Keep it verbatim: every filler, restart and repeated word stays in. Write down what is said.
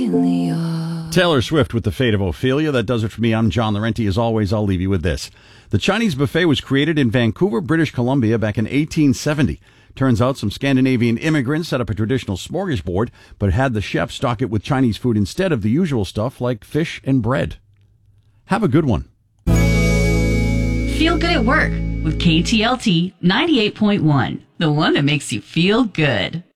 Ophelia. Taylor Swift with The Fate of Ophelia. That does it for me. I'm John Laurenti. As always, I'll leave you with this. The Chinese buffet was created in Vancouver, British Columbia back in eighteen seventy. Turns out some Scandinavian immigrants set up a traditional smorgasbord, but had the chef stock it with Chinese food instead of the usual stuff like fish and bread. Have a good one. Feel good at work with K T L T ninety-eight point one, the one that makes you feel good.